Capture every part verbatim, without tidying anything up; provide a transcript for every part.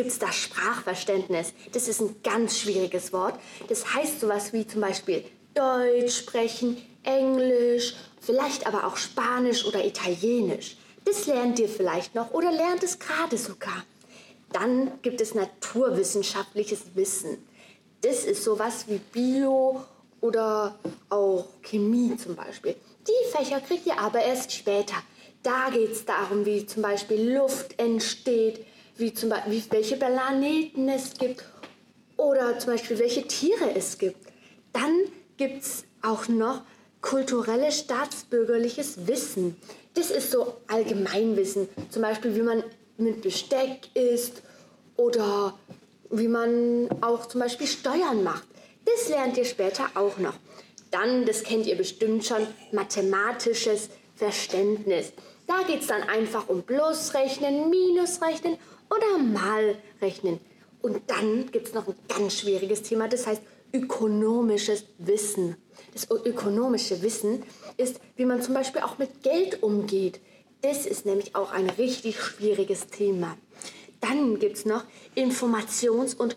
gibt es das Sprachverständnis. Das ist ein ganz schwieriges Wort. Das heißt sowas wie zum Beispiel Deutsch sprechen, Englisch, vielleicht aber auch Spanisch oder Italienisch. Das lernt ihr vielleicht noch oder lernt es gerade sogar. Dann gibt es naturwissenschaftliches Wissen. Das ist sowas wie Bio oder auch Chemie zum Beispiel. Die Fächer kriegt ihr aber erst später. Da geht es darum, wie zum Beispiel Luft entsteht, wie zum Beispiel wie, welche Planeten es gibt oder zum Beispiel welche Tiere es gibt. Dann gibt es auch noch kulturelles, staatsbürgerliches Wissen. Das ist so Allgemeinwissen, zum Beispiel wie man mit Besteck isst oder wie man auch zum Beispiel Steuern macht. Das lernt ihr später auch noch. Dann, das kennt ihr bestimmt schon, mathematisches Verständnis. Da geht es dann einfach um Plusrechnen, Minusrechnen oder Malrechnen. Und dann gibt es noch ein ganz schwieriges Thema, das heißt ökonomisches Wissen. Das ökonomische Wissen ist, wie man zum Beispiel auch mit Geld umgeht. Das ist nämlich auch ein richtig schwieriges Thema. Dann gibt es noch Informations- und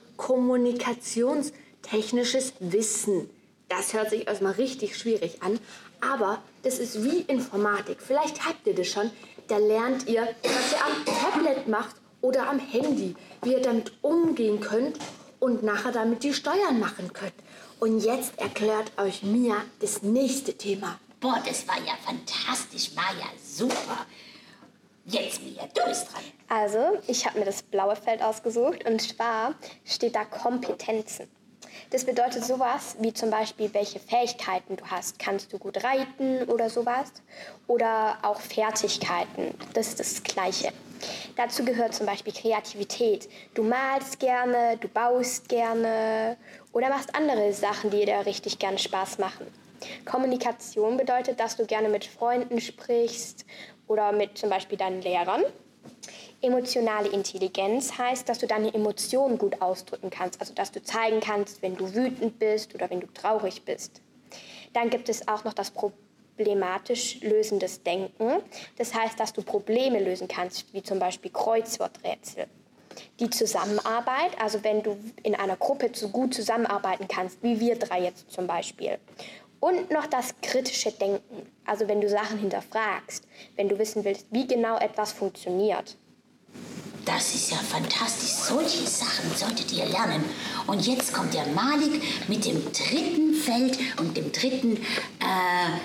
Kommunikationstechnisches Wissen. Das hört sich erstmal richtig schwierig an, aber das ist wie Informatik. Vielleicht habt ihr das schon. Da lernt ihr, was ihr am Tablet macht oder am Handy, wie ihr damit umgehen könnt und nachher damit die Steuern machen könnt. Und jetzt erklärt euch Mia das nächste Thema. Boah, das war ja fantastisch, war ja super. Jetzt, Mia, du bist dran. Also, ich habe mir das blaue Feld ausgesucht und zwar steht da Kompetenzen. Das bedeutet sowas wie zum Beispiel, welche Fähigkeiten du hast. Kannst du gut reiten oder sowas? Oder auch Fertigkeiten, das ist das Gleiche. Dazu gehört zum Beispiel Kreativität. Du malst gerne, du baust gerne oder machst andere Sachen, die dir richtig gerne Spaß machen. Kommunikation bedeutet, dass du gerne mit Freunden sprichst oder mit zum Beispiel deinen Lehrern. Emotionale Intelligenz heißt, dass du deine Emotionen gut ausdrücken kannst, also dass du zeigen kannst, wenn du wütend bist oder wenn du traurig bist. Dann gibt es auch noch das problematisch lösendes Denken. Das heißt, dass du Probleme lösen kannst, wie zum Beispiel Kreuzworträtsel. Die Zusammenarbeit, also wenn du in einer Gruppe so gut zusammenarbeiten kannst, wie wir drei jetzt zum Beispiel. Und noch das kritische Denken, also wenn du Sachen hinterfragst, wenn du wissen willst, wie genau etwas funktioniert. Das ist ja fantastisch. Solche Sachen solltet ihr lernen. Und jetzt kommt der Malik mit dem dritten Feld und dem dritten äh,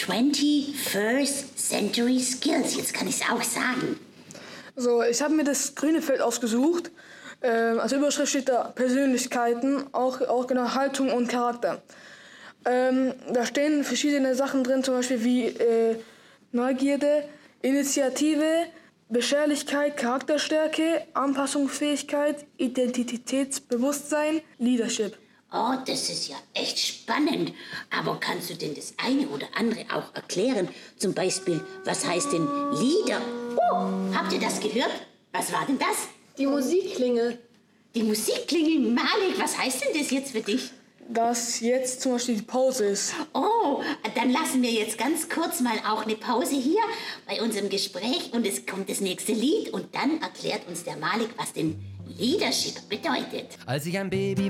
twenty-first Century Skills. Jetzt kann ich es auch sagen. So, ich habe mir das grüne Feld ausgesucht. Ähm, als Überschrift steht da Persönlichkeiten, auch, auch genau Haltung und Charakter. Ähm, da stehen verschiedene Sachen drin, zum Beispiel wie äh, Neugierde, Initiative, Beschwerlichkeit, Charakterstärke, Anpassungsfähigkeit, Identitätsbewusstsein, Leadership. Oh, das ist ja echt spannend. Aber kannst du denn das eine oder andere auch erklären? Zum Beispiel, was heißt denn Leader? Oh, habt ihr das gehört? Was war denn das? Die Musikklingel. Die Musikklingel, Malik, was heißt denn das jetzt für dich? Dass jetzt zum Beispiel die Pause ist. Oh, dann lassen wir jetzt ganz kurz mal auch eine Pause hier bei unserem Gespräch und es kommt das nächste Lied und dann erklärt uns der Malik, was denn Leadership bedeutet. Als ich ein Baby